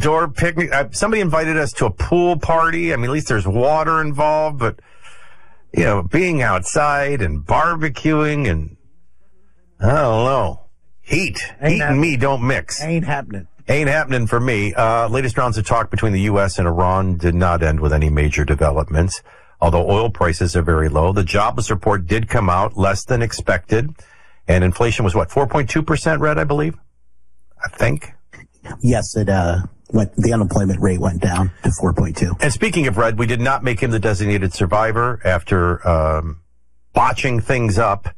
outdoor picnic. Somebody invited us to a pool party. I mean, at least there's water involved, but, being outside and barbecuing and, I don't know, heat and me don't mix. Ain't happening. Ain't happening for me. Latest rounds of talk between the U.S. and Iran did not end with any major developments, although oil prices are very low. The jobless report did come out less than expected, and inflation was, 4.2%, Red, I believe? I think. Yes, the unemployment rate went down to 4.2. And speaking of Red, we did not make him the designated survivor after botching things up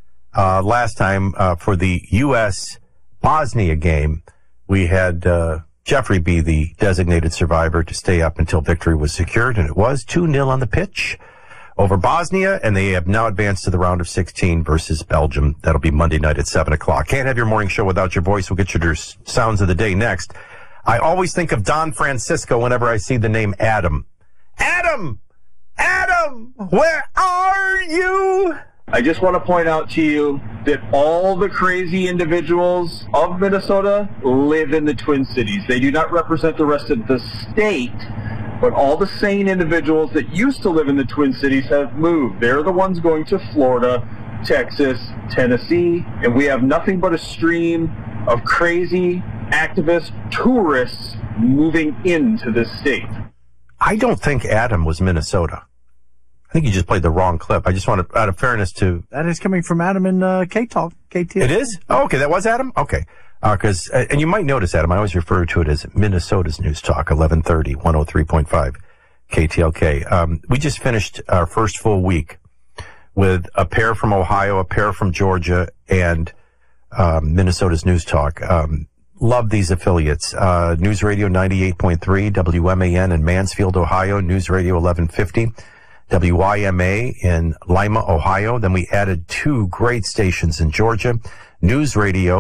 last time for the U.S.-Bosnia game. We had Jeffrey be the designated survivor to stay up until victory was secured, and it was 2-0 on the pitch over Bosnia, and they have now advanced to the round of 16 versus Belgium. That'll be Monday night at 7 o'clock. Can't have your morning show without your voice. We'll get your sounds of the day next. I always think of Don Francisco whenever I see the name Adam. Adam! Adam! Where are you? I just want to point out to you that all the crazy individuals of Minnesota live in the Twin Cities. They do not represent the rest of the state, but all the sane individuals that used to live in the Twin Cities have moved. They're the ones going to Florida, Texas, Tennessee, and we have nothing but a stream of crazy activist tourists moving into this state. I don't think Adam was Minnesota. I think you just played the wrong clip. I just want to, out of fairness to... That is coming from Adam in K-Talk, KTL. It is? Oh, okay, that was Adam? Okay. And you might notice, Adam, I always refer to it as Minnesota's News Talk, 1130, 103.5 KTLK. We just finished our first full week with a pair from Ohio, a pair from Georgia, and Minnesota's News Talk. Love these affiliates. News Radio 98.3, WMAN in Mansfield, Ohio, News Radio 1150. WYMA in Lima, Ohio. Then we added 2 great stations in Georgia. News Radio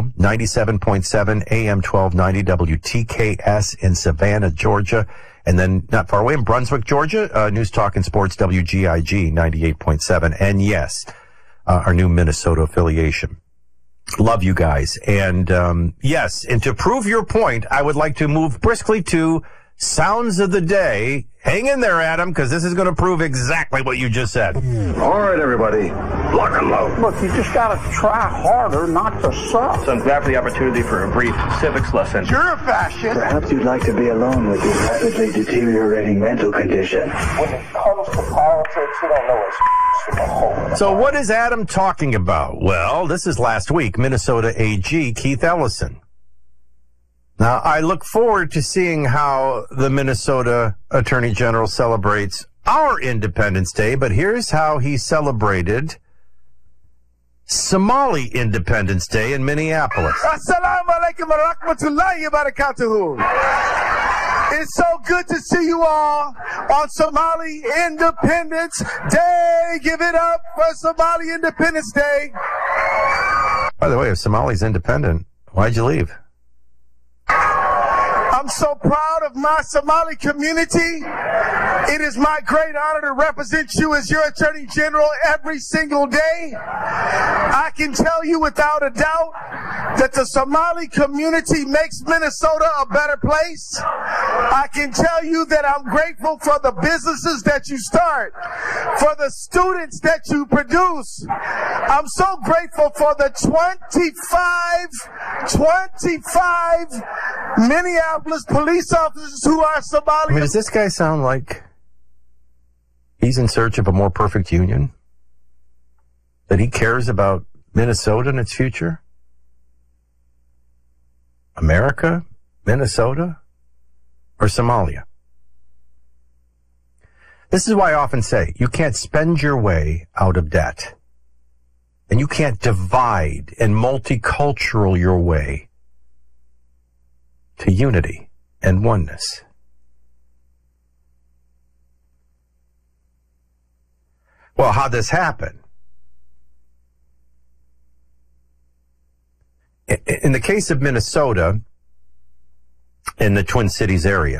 97.7 AM 1290 WTKS in Savannah, Georgia. And then not far away in Brunswick, Georgia, News Talk and Sports WGIG 98.7. And yes, our new Minnesota affiliation. Love you guys. And yes, and to prove your point, I would like to move briskly to Sounds of the Day. Hang in there, Adam, because this is going to prove exactly what you just said. All right, everybody, lock and load. Look, you just got to try harder, not to suck. So I'm glad for the opportunity for a brief civics lesson. You're a fascist. Perhaps you'd like to be alone with your rapidly deteriorating mental condition. When it comes to politics, you don't know what's from a hole. So what is Adam talking about? Well, this is last week, Minnesota AG Keith Ellison. Now, I look forward to seeing how the Minnesota Attorney General celebrates our Independence Day, but here's how he celebrated Somali Independence Day in Minneapolis. Assalamu alaikum wa rahmatullahi wa barakatuhu. It's so good to see you all on Somali Independence Day. Give it up for Somali Independence Day. By the way, if Somali's independent, why'd you leave? I'm so proud of my Somali community. It is my great honor to represent you as your Attorney General every single day. I can tell you without a doubt that the Somali community makes Minnesota a better place. I can tell you that I'm grateful for the businesses that you start, for the students that you produce. I'm so grateful for the 25 Minneapolis police officers who are Somali. I mean, does this guy sound like he's in search of a more perfect union? That he cares about Minnesota and its future? America, Minnesota, or Somalia? This is why I often say you can't spend your way out of debt. And you can't divide and multicultural your way to unity and oneness. Well, how'd this happen? In the case of Minnesota, in the Twin Cities area,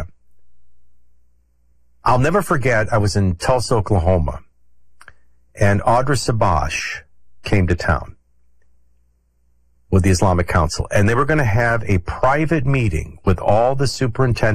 I'll never forget, I was in Tulsa, Oklahoma, and Audra Sabash came to town with the Islamic Council, and they were going to have a private meeting with all the superintendents